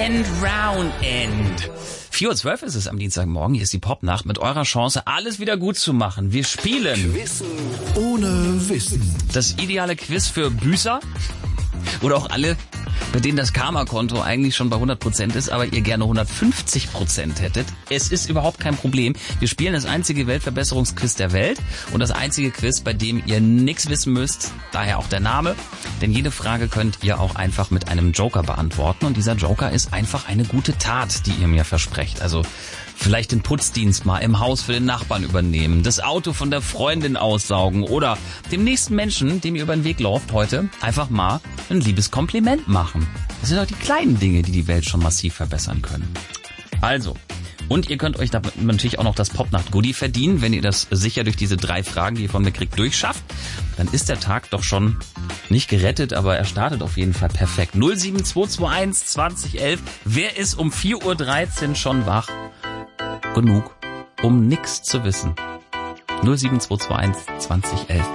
and round end. 4:12 Uhr ist es am Dienstagmorgen. Hier ist die Popnacht mit eurer Chance, alles wieder gut zu machen. Wir spielen Wissen ohne Wissen. Das ideale Quiz für Büßer oder auch alle, bei denen das Karma-Konto eigentlich schon bei 100% ist, aber ihr gerne 150% hättet. Es ist überhaupt kein Problem. Wir spielen das einzige Weltverbesserungsquiz der Welt und das einzige Quiz, bei dem ihr nichts wissen müsst, daher auch der Name. Denn jede Frage könnt ihr auch einfach mit einem Joker beantworten und dieser Joker ist einfach eine gute Tat, die ihr mir versprecht. Also vielleicht den Putzdienst mal im Haus für den Nachbarn übernehmen, das Auto von der Freundin aussaugen oder dem nächsten Menschen, dem ihr über den Weg lauft heute, einfach mal ein liebes Kompliment machen. Das sind doch die kleinen Dinge, die die Welt schon massiv verbessern können. Also, und ihr könnt euch damit natürlich auch noch das Popnacht-Goodie verdienen, wenn ihr das sicher durch diese 3 Fragen, die ihr von mir kriegt, durchschafft. Dann ist der Tag doch schon nicht gerettet, aber er startet auf jeden Fall perfekt. 07221 2011. Wer ist um 4:13 Uhr schon wach? Genug, um nix zu wissen. 07221 2011.